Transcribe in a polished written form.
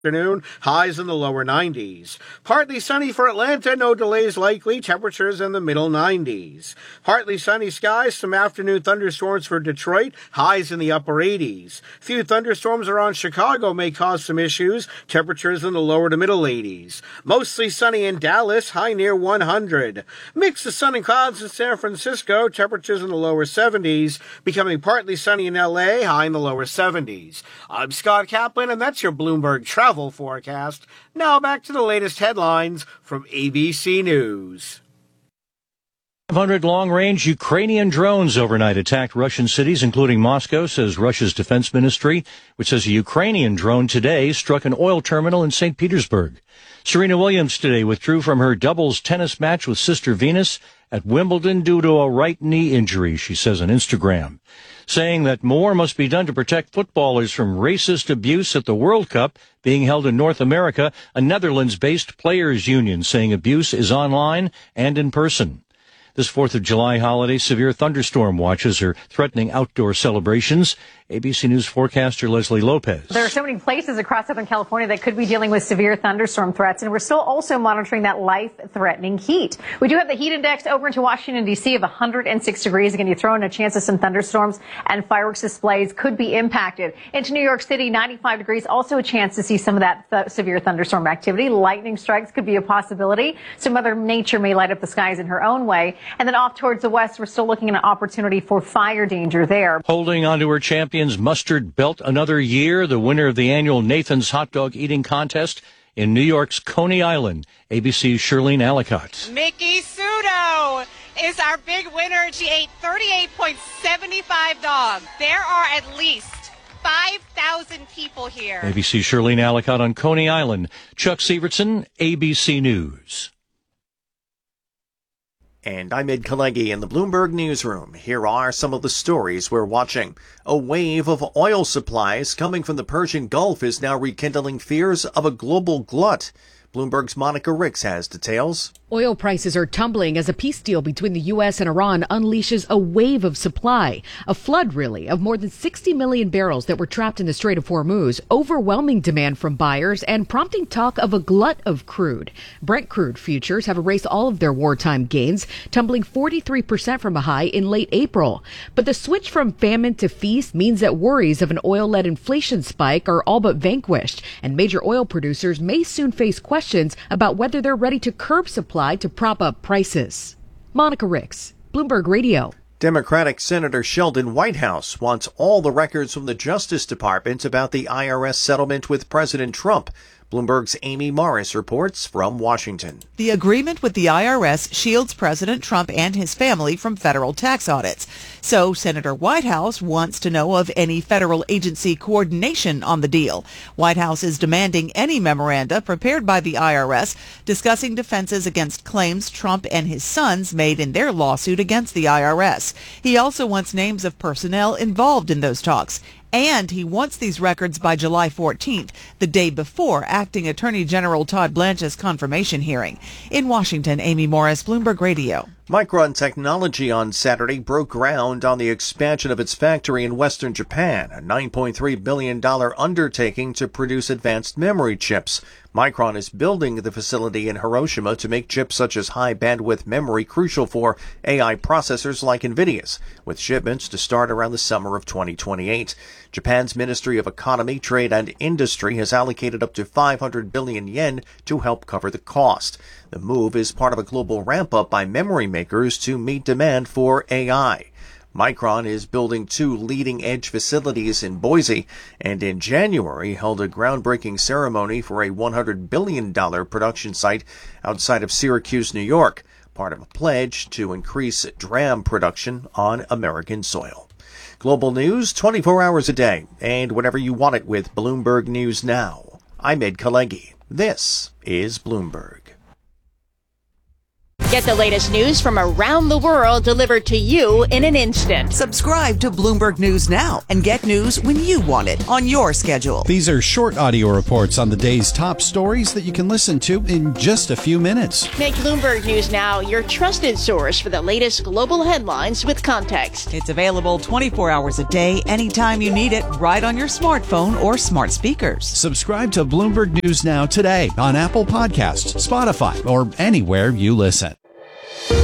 Afternoon, highs in the lower 90s. Partly sunny for Atlanta, no delays likely, temperatures in the middle 90s. Partly sunny skies, some afternoon thunderstorms for Detroit, highs in the upper 80s. Few thunderstorms around Chicago may cause some issues, temperatures in the lower to middle 80s. Mostly sunny in Dallas, high near 100. Mix of sun and clouds in San Francisco, temperatures in the lower 70s, becoming partly sunny in LA, high in the lower 70s. I'm Scott Kaplan, and that's your Bloomberg Travel forecast. Now back to the latest headlines from ABC News. 500 long-range Ukrainian drones overnight attacked Russian cities, including Moscow, says Russia's defense ministry, which says a Ukrainian drone today struck an oil terminal in St. Petersburg. Serena Williams today withdrew from her doubles tennis match with Sister Venus at Wimbledon due to a right knee injury, she says on Instagram, saying that more must be done to protect footballers from racist abuse at the World Cup being held in North America, a Netherlands-based players' union saying abuse is online and in person. This 4th of July holiday, severe thunderstorm watches are threatening outdoor celebrations. ABC News forecaster Leslie Lopez. There are so many places across Southern California that could be dealing with severe thunderstorm threats, and we're still also monitoring that life-threatening heat. We do have the heat index over into Washington, D.C. of 106 degrees. Again, you throw in a chance of some thunderstorms, and fireworks displays could be impacted. Into New York City, 95 degrees, also a chance to see some of that severe thunderstorm activity. Lightning strikes could be a possibility. So Mother Nature may light up the skies in her own way. And then off towards the west, we're still looking at an opportunity for fire danger there. Holding onto her champion's mustard belt another year, the winner of the annual Nathan's Hot Dog Eating Contest in New York's Coney Island, ABC's Shirlene Alicott. Mickey Sudo is our big winner. She ate 38.75 dogs. There are at least 5,000 people here. ABC's Shirlene Alicott on Coney Island. Chuck Sievertson, ABC News. And I'm Ed Kalegi in the Bloomberg Newsroom. Here are some of the stories we're watching. A wave of oil supplies coming from the Persian Gulf is now rekindling fears of a global glut. Bloomberg's Monica Ricks has details. Oil prices are tumbling as a peace deal between the U.S. and Iran unleashes a wave of supply, a flood really, of more than 60 million barrels that were trapped in the Strait of Hormuz, overwhelming demand from buyers and prompting talk of a glut of crude. Brent crude futures have erased all of their wartime gains, tumbling 43% from a high in late April. But the switch from famine to feast means that worries of an oil-led inflation spike are all but vanquished, and major oil producers may soon face questions about whether they're ready to curb supply to prop up prices. Monica Ricks, Bloomberg Radio. Democratic Senator Sheldon Whitehouse wants all the records from the Justice Department about the IRS settlement with President Trump. Bloomberg's Amy Morris reports from Washington. The agreement with the IRS shields President Trump and his family from federal tax audits. So Senator Whitehouse wants to know of any federal agency coordination on the deal. Whitehouse is demanding any memoranda prepared by the IRS discussing defenses against claims Trump and his sons made in their lawsuit against the IRS. He also wants names of personnel involved in those talks. And he wants these records by July 14th, the day before Acting Attorney General Todd Blanche's confirmation hearing. In Washington, Amy Morris, Bloomberg Radio. Micron Technology on Saturday broke ground on the expansion of its factory in western Japan, a $9.3 billion undertaking to produce advanced memory chips. Micron is building the facility in Hiroshima to make chips such as high-bandwidth memory crucial for AI processors like NVIDIA's, with shipments to start around the summer of 2028. Japan's Ministry of Economy, Trade and Industry has allocated up to 500 billion yen to help cover the cost. The move is part of a global ramp-up by memory makers to meet demand for AI. Micron is building 2 leading-edge facilities in Boise, and in January held a groundbreaking ceremony for a $100 billion production site outside of Syracuse, New York, part of a pledge to increase DRAM production on American soil. Global news 24 hours a day, and whenever you want it with Bloomberg News Now. I'm Ed Kalegi. This is Bloomberg. Get the latest news from around the world delivered to you in an instant. Subscribe to Bloomberg News now and get news when you want it on your schedule. These are short audio reports on the day's top stories that you can listen to in just a few minutes. Make Bloomberg News Now your trusted source for the latest global headlines with context. It's available 24 hours a day, anytime you need it, right on your smartphone or smart speakers. Subscribe to Bloomberg News Now today on Apple Podcasts, Spotify, or anywhere you listen.